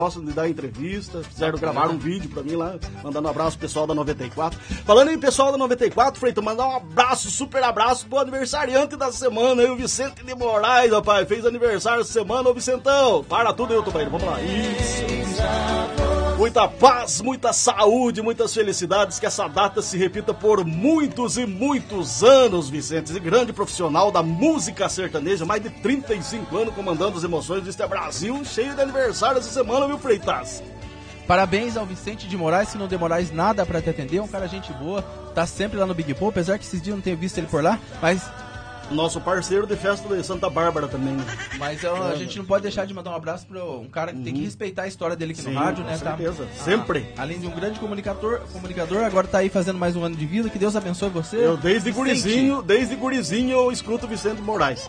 gostam de dar entrevista, fizeram gravar um vídeo pra mim lá, mandando um abraço pro pessoal da 94. Falando em pessoal da 94, Freitas, mandar um abraço, super abraço pro aniversariante da semana, aí, o Vicente de Moraes, rapaz, fez aniversário essa semana, ô Vicentão, para tudo aí, eu tô pra ele, vamos lá, isso. Muita paz, muita saúde, muitas felicidades, que essa data se repita por muitos e muitos anos, Vicente, grande profissional da música sertaneja, mais de 35 anos comandando as emoções deste Brasil, cheio de aniversário essa semana, viu, Freitas? Parabéns ao Vicente de Moraes, se não demorais nada pra te atender, um cara gente boa, tá sempre lá no Big Pô, apesar que esses dias eu não tenho visto ele por lá, mas... Nosso parceiro de festa de Santa Bárbara também, né? Mas a gente não pode deixar de mandar um abraço para um cara que tem que respeitar a história dele aqui no rádio, né? Com certeza, sempre. Além de um grande comunicador, agora tá aí fazendo mais um ano de vida, que Deus abençoe você. Eu desde gurizinho eu escuto o Vicente Moraes.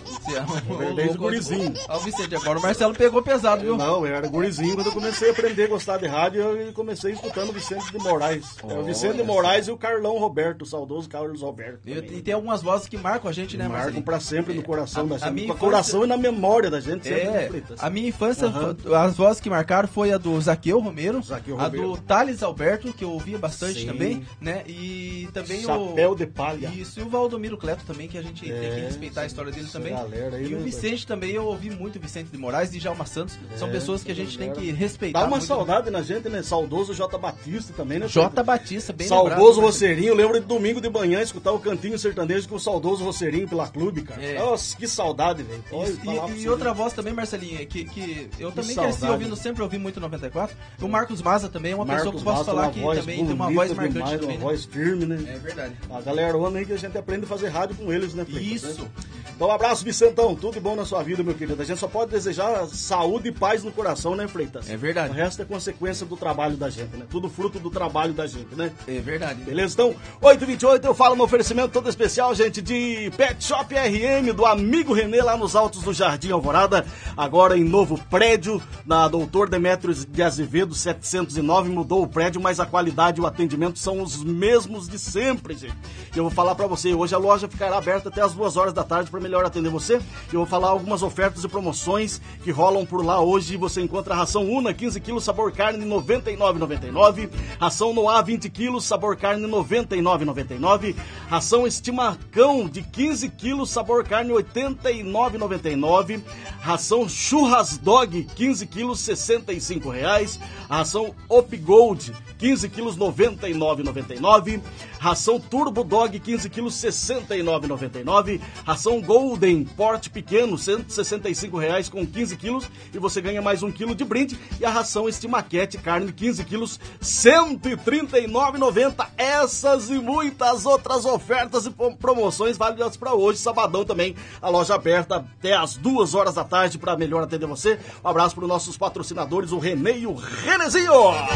Desde gurizinho. Ó, Vicente, agora o Marcelo pegou pesado, viu? Não, eu era gurizinho quando eu comecei a aprender a gostar de rádio, eu comecei escutando o Vicente de Moraes. O Vicente de Moraes e o Carlão Roberto, o saudoso Carlos Roberto. E tem algumas vozes que marcam a gente, né, Marcelo? Pra sempre no coração da gente, no coração e na memória da gente sempre. A minha infância, as vozes que marcaram foi a do Zaqueu Romero, a do Thales Alberto, que eu ouvia bastante também, né, e também Chapéu de Palha. Isso, e o Valdomiro Cleto também, que a gente tem que respeitar a história dele também. Aí, e o Vicente também, eu ouvi muito o Vicente de Moraes e Djalma Santos, são pessoas que a gente tem que respeitar. Dá uma muito, saudade na gente, né, saudoso J. Batista também, né? J. Batista, bem saudoso Roceirinho, eu lembro de domingo de manhã escutar o Cantinho Sertanejo com o saudoso Roceirinho pela Clube, cara. Nossa, que saudade, velho. E outra voz também, Marcelinho, que eu também cresci ouvindo, sempre ouvi muito 94. O Marcos Maza também é uma pessoa que eu posso falar que também tem uma voz marcante demais, também. Uma voz firme, né? É verdade. A galera aí que a gente aprende a fazer rádio com eles, né, Freitas? Isso. Né? Então, um abraço, Vicentão. Tudo de bom na sua vida, meu querido. A gente só pode desejar saúde e paz no coração, né, Freitas? É verdade. O resto é consequência do trabalho da gente, né? Tudo fruto do trabalho da gente, né? É verdade. Beleza? Então, 8h28, eu falo no oferecimento todo especial, gente, de Pet Shop RM, do amigo Renê, lá nos altos do Jardim Alvorada, agora em novo prédio, na Doutor Demétrios de Azevedo, 709, mudou o prédio, mas a qualidade e o atendimento são os mesmos de sempre, gente. Eu vou falar pra você, hoje a loja ficará aberta até as 2 horas da tarde para melhor atender você. Eu vou falar algumas ofertas e promoções que rolam por lá hoje. Você encontra a ração Una, 15 quilos, sabor carne, R$ 99,99. Ração Noá, 20 quilos, sabor carne, R$ 99,99. Ração Estimacão, de 15 quilos, sabor carne, R$ 89,99. Ração Churras Dog, 15 quilos, R$ 65,00. Ração Op Gold, 15 quilos, R$ 99,99. Ração Turbo Dog, 15 quilos, R$ 69,99. Ração Golden, porte pequeno, R$ 165,00 com 15 quilos. E você ganha mais 1 quilo de brinde. E a ração Estimaquete, carne, 15 quilos, R$ 139,90. Essas e muitas outras ofertas e promoções válidas para hoje, sabadão também. A loja aberta até as 2 horas da tarde para melhor atender você. Um abraço para os nossos patrocinadores, o Renê e o Renezinho.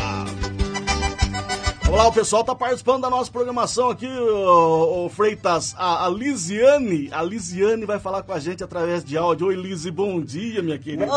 Vamos lá, o pessoal tá participando da nossa programação aqui, o Freitas. A Lisiane vai falar com a gente através de áudio. Oi, Lisi, bom dia, minha querida.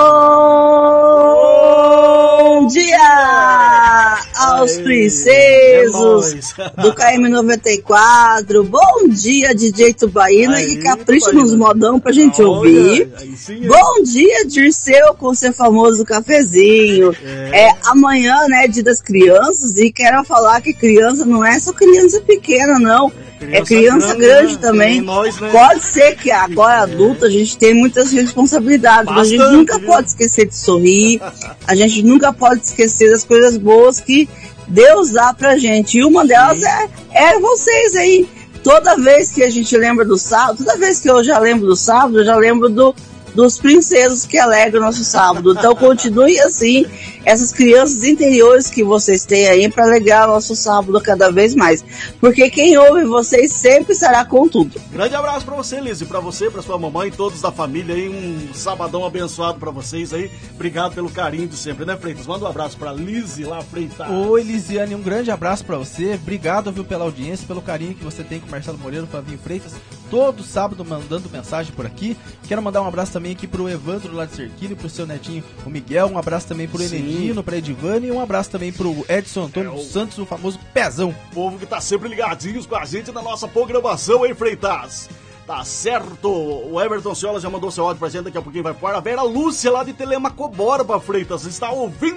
Bom dia aos princesos do KM94. Bom dia, DJ Tubaína, e capricha nos modão pra gente ouvir. Bom dia, Dirceu, com seu famoso cafezinho. Amanhã, né, dia das crianças, e quero falar que criança não é só criança pequena, não. É criança grande também. Nós, né? Pode ser que agora adulta a gente tem muitas responsabilidades, mas a gente nunca pode esquecer de sorrir, a gente nunca pode esquecer das coisas boas que Deus dá pra gente. E uma delas é vocês aí. Toda vez que a gente lembra do sábado, toda vez que eu já lembro do sábado, eu já lembro dos princesos que alegram o nosso sábado. Então continue assim, essas crianças interiores que vocês têm aí para alegrar o nosso sábado cada vez mais. Porque quem ouve vocês sempre estará com tudo. Grande abraço para você, Lise, para você, para sua mamãe, todos da família aí, um sabadão abençoado para vocês aí. Obrigado pelo carinho de sempre, né, Freitas? Manda um abraço para Lise lá, Freitas. Oi, Lisiane, um grande abraço para você. Obrigado, viu, pela audiência, pelo carinho que você tem com o Marcelo Moreira, o Flavinho Freitas, todo sábado mandando mensagem por aqui. Quero mandar um abraço também aqui pro Evandro lá de Cerquilho, pro seu netinho, o Miguel, um abraço também pro Enedino, pra Edivane, e um abraço também pro Edson Antônio dos Santos, o famoso Pezão. O povo que tá sempre ligadinhos com a gente na nossa programação, hein, Freitas? Tá certo. O Everton Ciola já mandou seu áudio pra gente, daqui a pouquinho vai fora. A Vera Lúcia lá de Telemaco Borba, Freitas, está ouvindo